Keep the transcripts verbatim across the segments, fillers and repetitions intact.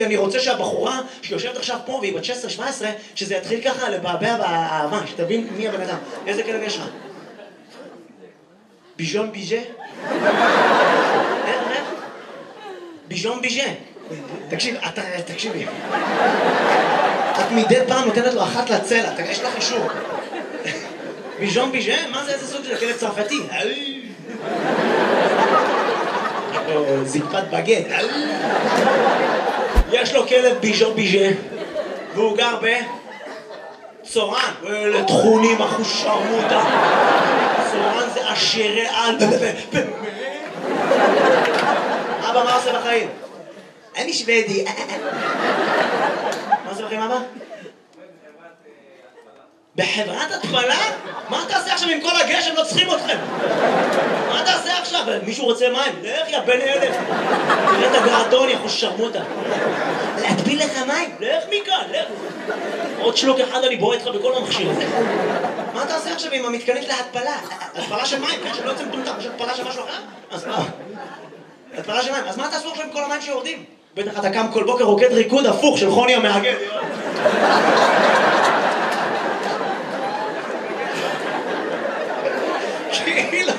אני רוצה שהבחורה שיושבת עכשיו פה והיא בת שש עשרה שבע עשרה, שזה יתחיל ככה לבעבע באהבה, שתבין מי הבן אדם. איזה כלב יש לך? ביז'ון ביז'ה? איך, איך? ביז'ון ביז'ה. תקשיב, אתה, תקשיבי. את מדי פעם נותנת לו אחת לצלע, יש לך אישור. ביז'ון ביז'ה? מה זה, איזה סוג של כלב צרפתי? זקפת בגט. יש לו כלב ביז'ון ביז'ה, והוא גר בצורן. לתכונים אחוש שרמוטה. צורן זה עשירי על. אבא, מה עושה בחיים? אני שוודי. מה עושה בחיים, אבא? בחברת התפלה? מה תעשה עכשיו עם כל הגשם? לא צריכים אתכם. מה תעשה עכשיו? מישהו רוצה מים? לך יא בן אלף. תראה את הגרדון, יא חוש שרמוטה. להטביל לך מים? לך מכאן, לך. עוד שלוק אחד אני בועט לך בכל המכשיר הזה. מה תעשה עכשיו עם המתקנית להתפלה? התפלה של מים, כן? שלא יוצא מטומטם. יש התפלה של משהו אחר? אז מה? התפלה של מים. אז מה תעשו עכשיו עם כל המים שיורדים? בטח אתה קם כל בוקר רוקד ריקוד הפוך של חוני המעגל. כאילו...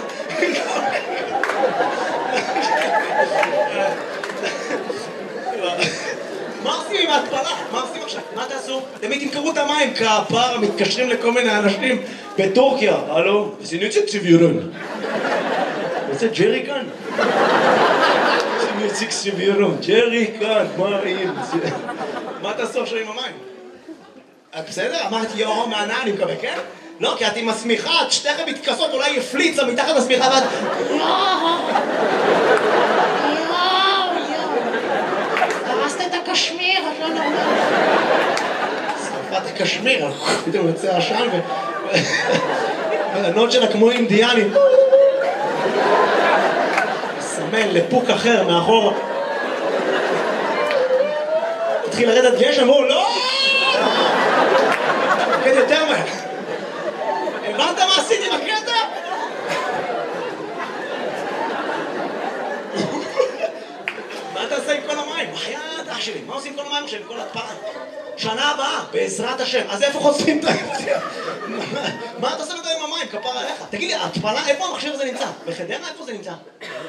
מה עושים עם ההתפלה? מה עושים עכשיו? מה תעשו? תמיד תמכרו את המים, כפרה, מתקשרים לכל מיני אנשים בטורקיה. הלו? זה נציג סבירון. זה ג'רי כאן? זה נציג סבירון. ג'רי כאן, מה אם? מה תעשו עכשיו עם המים? בסדר? אמרתי יאו מענה, אני מקווה, כן? לא, כי את עם הסמיכה, את שתיכם מתכסות, אולי יפליצה מתחת לסמיכה ואת... יואו! יואו! יואו! הרסת את הקשמיר, את לא נורמלית. שרפת הקשמיר, פתאום יוצא עשן ו... הנוד שלה כמו אינדיאנים. סמן לפוק אחר מאחור. התחיל לרדת גשם, אמרו, לא! כן, יותר מהר. הבנת מה עשיתי בקטע? מה תעשה עם כל המים? בחייאת אח שלי, מה עושים עם כל המים עכשיו, עם כל התפלה? שנה הבאה, בעזרת השם. אז איפה חושפים את ההפתיע? מה אתה עושה עם המים? כפר עליך. תגיד לי, התפלה, איפה המכשיר הזה נמצא? בחדרה, איפה זה נמצא?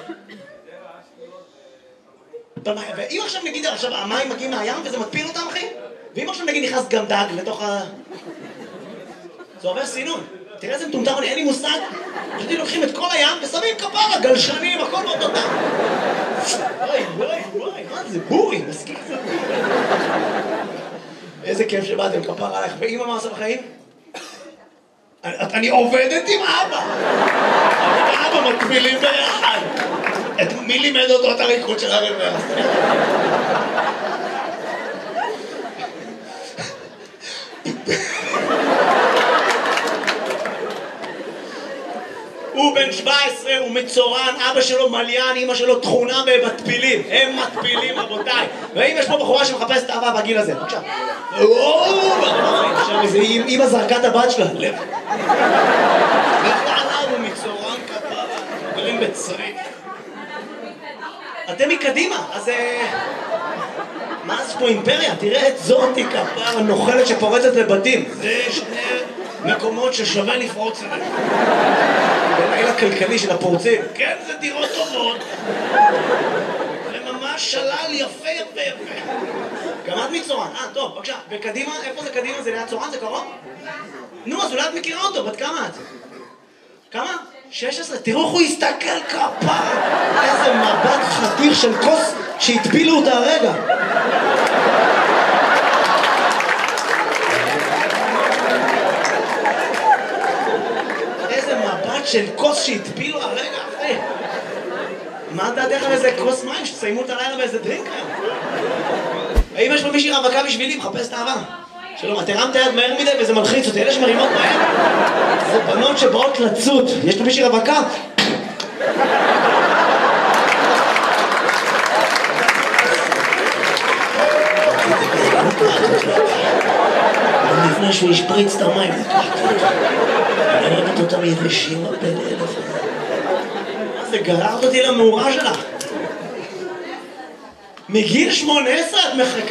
ואם עכשיו נגיד, עכשיו המים מגיעים מהים וזה מטפיל אותם, אחי? ואם עכשיו נגיד נכנס גם דג לתוך ה... זה עובר סינון. תראה איזה מטומטם, אין לי מושג. פשוט לוקחים את כל הים ושמים כפרה, גלשנים, הכל באותו דם. וואי, וואי, וואי, מה זה? בורי, מסכים את זה. איזה כיף שבאתם, כפרה עליך. ואמא מה עושה בחיים? אני עובדת עם אבא. אני ואבא מקבילים ביחד. מי לימד אותו את הריקוד של הרבע? הוא בן שבע עשרה, הוא מצורן, אבא שלו מליין, אמא שלו תכונה במטפילים. הם מטפילים, רבותיי. ואם יש פה בחורה שמחפשת אהבה בגיל הזה, בבקשה. אמא זרקה את הבת שלה, לב. ועליו הוא מצורן כפרה, גרים בצריף. אתם מקדימה, אז... מה זה פה אימפריה? תראה את זאתי כפרה נוחלת שפורצת לבתים. זה שני מקומות ששווה לפרוץ אליהם. בליל הכלכלי של הפורצים. כן, זה דירות טובות. זה ממש שלל יפה יפה יפה. גם את מצורן. אה, טוב, בבקשה. וקדימה, איפה זה קדימה? זה ליד צורן? זה קרוב? נו, אז אולי את מכירה אותו. בת כמה את? כמה? שש עשרה. תראו איך הוא הסתכל כפרה. איזה מבט חתיך של כוס שהטפילו אותה הרגע. של כוס שהטפילו הרגע, אחי. מה דעתך על איזה כוס מים שתסיימו את הלילה באיזה דרינק היום? האם יש פה מישהי רווקה בשבילי? מחפש את האהבה. שלום, את הרמת יד מהר מדי וזה מלחיץ אותי. אלה שמרימות מהר. זה בנות שבאות לצוד. יש פה מישהי רווקה? לפני שהוא ישפריץ את המים. אני ראיתי אותם יבשים הבן אלף. מה זה, גררת אותי למאורה שלך? מגיל שמונה עשרה את מחכה